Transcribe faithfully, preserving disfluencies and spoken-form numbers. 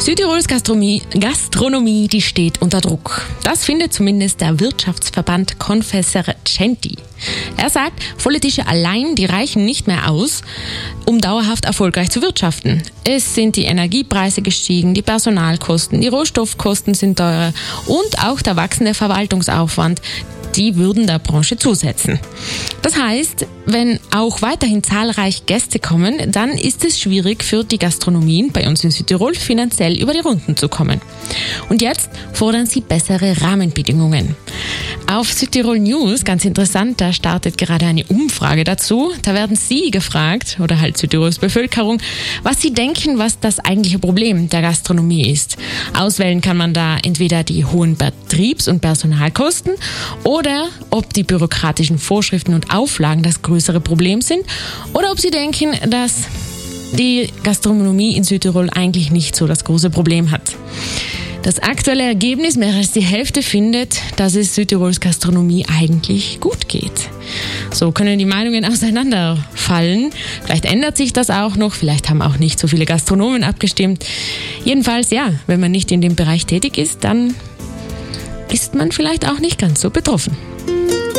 Südtirols Gastronomie, Gastronomie, die steht unter Druck. Das findet zumindest der Wirtschaftsverband Confesercenti. Er sagt, volle Tische allein, die reichen nicht mehr aus, um dauerhaft erfolgreich zu wirtschaften. Es sind die Energiepreise gestiegen, die Personalkosten, die Rohstoffkosten sind teurer und auch der wachsende Verwaltungsaufwand. Die würden der Branche zusetzen. Das heißt, wenn auch weiterhin zahlreich Gäste kommen, dann ist es schwierig für die Gastronomien bei uns in Südtirol finanziell über die Runden zu kommen. Und jetzt fordern sie bessere Rahmenbedingungen. Auf Südtirol News, ganz interessant, da startet gerade eine Umfrage dazu. Da werden Sie gefragt, oder halt Südtirols Bevölkerung, was Sie denken, was das eigentliche Problem der Gastronomie ist. Auswählen kann man da entweder die hohen Betriebs- und Personalkosten oder ob die bürokratischen Vorschriften und Auflagen das größere Problem sind oder ob Sie denken, dass die Gastronomie in Südtirol eigentlich nicht so das große Problem hat. Das aktuelle Ergebnis, mehr als die Hälfte findet, dass es Südtirols Gastronomie eigentlich gut geht. So können die Meinungen auseinanderfallen. Vielleicht ändert sich das auch noch, vielleicht haben auch nicht so viele Gastronomen abgestimmt. Jedenfalls, ja, wenn man nicht in dem Bereich tätig ist, dann ist man vielleicht auch nicht ganz so betroffen.